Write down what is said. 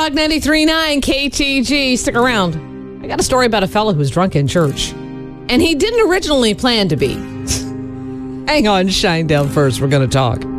Rock 93.9 KTG. Stick around. I got a story about a fellow who was drunk in church. And he didn't originally plan to be. Hang on, Shinedown first. We're going to talk.